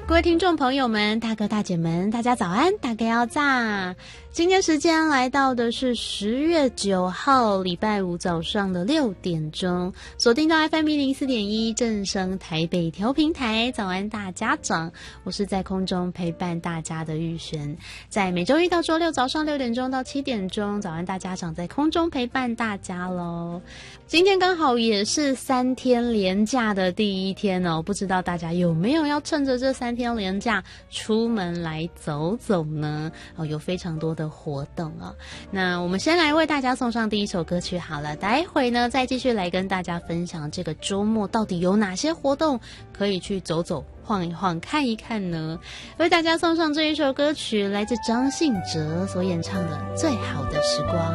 各位听众朋友们，大哥大姐们，大家早安，大家要炸！今天时间来到的是10月9号礼拜五早上的6点钟，锁定到 FM104.1 正声台北调频台，早安大家长，我是在空中陪伴大家的玉璇，在每周一到周六早上6点钟到7点钟，早安大家长在空中陪伴大家咯。今天刚好也是3天连假的第一天哦，不知道大家有没有要趁着这3天连假出门来走走呢？哦，有非常多的活动哦。那我们先来为大家送上第一首歌曲好了，待会呢再继续来跟大家分享这个周末到底有哪些活动可以去走走晃一晃看一看呢？为大家送上这一首歌曲，来自张信哲所演唱的《最好的时光》。